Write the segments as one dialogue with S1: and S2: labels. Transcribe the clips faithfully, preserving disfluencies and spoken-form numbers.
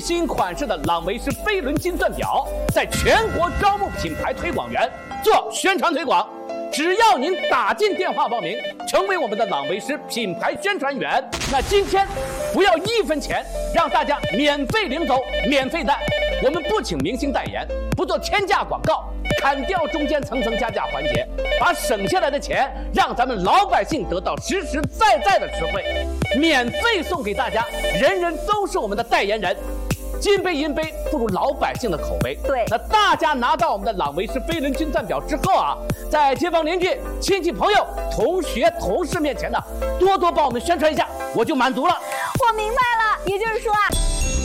S1: 新款式的朗维诗飞轮金钻表，在全国招募品牌推广员做宣传推广。只要您打进电话报名，成为我们的朗维诗品牌宣传员，那今天不要一分钱，让大家免费领走，免费戴。我们不请明星代言，不做天价广告，砍掉中间层层加价环节，把省下来的钱让咱们老百姓得到实实在在的实惠，免费送给大家，人人都是我们的代言人。金杯银杯不如老百姓的口碑。
S2: 对，
S1: 那大家拿到我们的朗维诗飞轮金钻表之后啊，在街坊邻居、亲戚朋友、同学、同事面前呢，多多帮我们宣传一下，我就满足了。
S2: 我明白了，也就是说啊，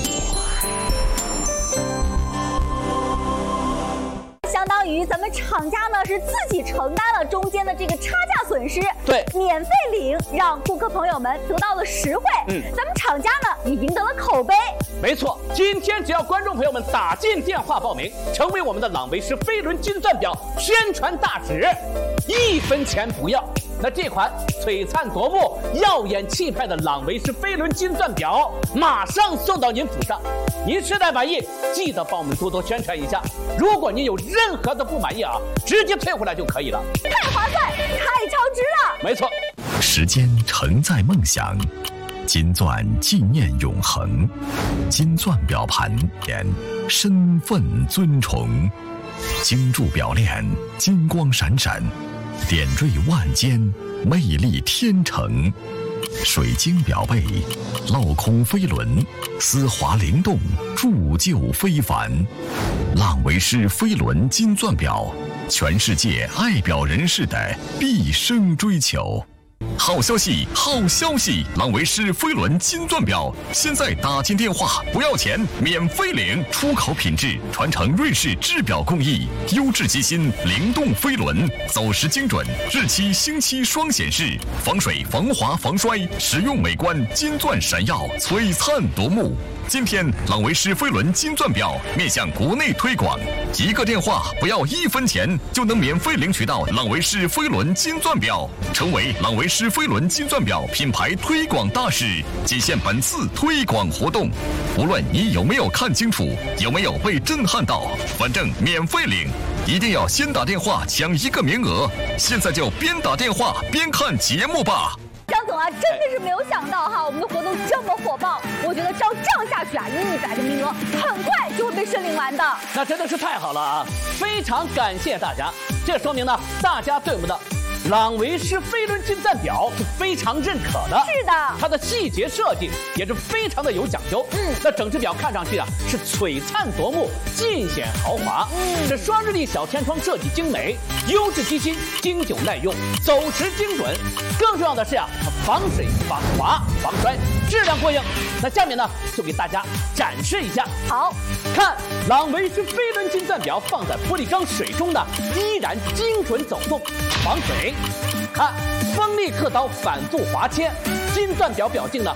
S2: 相当于咱们厂家呢是自己承担了中间的这个差价损失，
S1: 对，
S2: 免费领，让顾客朋友们得到了实惠，
S1: 嗯，
S2: 咱们厂家呢也赢得了口碑。
S1: 没错，今天只要观众朋友们打进电话报名，成为我们的朗维诗飞轮金钻表宣传大使，一分钱不要。那这款璀璨夺目、耀眼气派的朗维诗飞轮金钻表，马上送到您府上。您实在满意，记得帮我们多多宣传一下。如果您有任何的不满意啊，直接退回来就可以了。
S2: 太划算，太超值了。
S1: 没错，
S3: 时间承载梦想，金钻纪念永恒，金钻表盘点身份尊崇，精铸表链金光闪闪，点缀万间，魅力天成。水晶表背，镂空飞轮，丝滑灵动，铸就非凡。朗维诗飞轮金钻表，全世界爱表人士的毕生追求。好消息，好消息！朗维诗飞轮金钻表，现在打进电话不要钱，免费领，出口品质，传承瑞士制表工艺，优质机芯，灵动飞轮，走时精准，日期星期双显示，防水、防滑、防摔，实用美观，金钻闪耀，璀璨夺目。今天朗维诗飞轮金钻表面向国内推广，一个电话不要一分钱，就能免费领取到朗维诗飞轮金钻表，成为朗维诗飞轮金钻表品牌推广大使，仅限本次推广活动。无论你有没有看清楚，有没有被震撼到，反正免费领，一定要先打电话抢一个名额。现在就边打电话边看节目吧。
S2: 张总啊，真的是没有想到哈，我们的活动这么火爆。我觉得照这样下去啊，一百个名额很快就会被申领完的。
S1: 那真的是太好了啊！非常感谢大家，这说明呢，大家对我们的朗维诗飞轮金钻表是非常认可的。
S2: 是的，
S1: 它的细节设计也是非常的有讲究。
S2: 嗯，
S1: 那整只表看上去啊是璀璨夺目、尽显豪华。
S2: 嗯，
S1: 这双日历小天窗设计精美，优质机芯，经久耐用，走时精准。更重要的是啊，它防水、防滑、防摔，质量过硬。那下面呢，就给大家展示一下。
S2: 好，
S1: 看朗维诗飞轮金钻表放在玻璃缸水中呢，依然精准走动，防水。看锋利刻刀反复划切，金钻表表径呢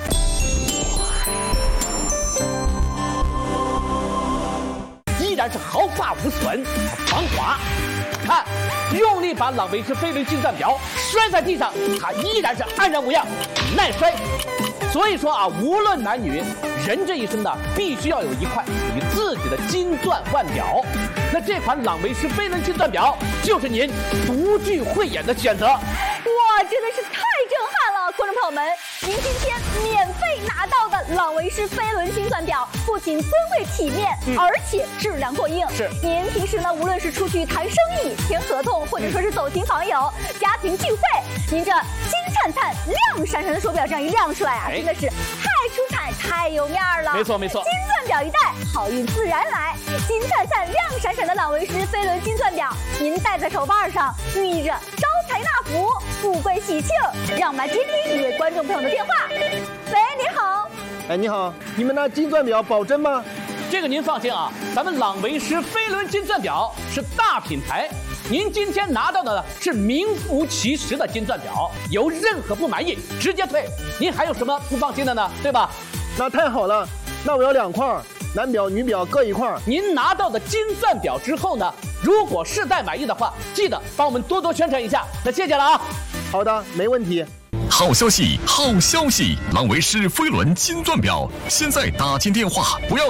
S1: 依然是毫发无损，防滑。看用力把朗维诗飞轮金钻表摔在地上，它依然是安然无恙，耐摔。所以说啊，无论男女，人这一生呢，必须要有一块属于自己的金钻腕表。那这款朗维诗飞轮金钻表就是您独具慧眼的选择。
S2: 哇，真的是太震撼了！观众朋友们，您今天免费拿到的朗维诗飞轮金钻表，不仅尊贵体面，嗯、而且质量过硬。
S1: 是，
S2: 您平时呢，无论是出去谈生意、签合同，或者说是走亲访友、家庭聚会，您这金灿灿、亮闪闪的手表这样一亮出来啊，真的是太出彩、太有面儿了。
S1: 没错没错，
S2: 金钻表一戴，好运自然来。金灿灿、亮闪闪的朗维诗飞轮金钻表，您戴在手腕上，寓意着招财纳福、富贵喜庆。让我们来接听一位观众朋友的电话。喂，你好。
S4: 哎，你好，你们那金钻表保真吗？
S1: 这个您放心啊，咱们朗维诗飞轮金钻表是大品牌，您今天拿到的呢是名副其实的金钻表，有任何不满意直接退。您还有什么不放心的呢？对吧？
S4: 那太好了，那我要两块，男表女表各一块。
S1: 您拿到的金钻表之后呢，如果试戴满意的话，记得帮我们多多宣传一下。那谢谢了啊。
S4: 好的，没问题。
S3: 好消息，好消息！朗维诗飞轮金钻表，现在打进电话不要